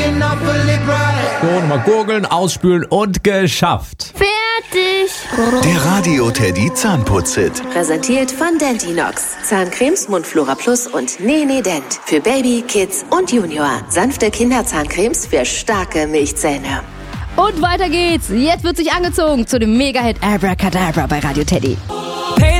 So, nochmal gurgeln, ausspülen und geschafft. Fertig. Der Radio Teddy Zahnputz-Hit. Präsentiert von Dentinox. Zahncremes, Mundflora Plus und Nene Dent. Für Baby, Kids und Junior. Sanfte Kinderzahncremes für starke Milchzähne. Und weiter geht's. Jetzt wird sich angezogen zu dem Mega-Hit Abracadabra bei Radio Teddy.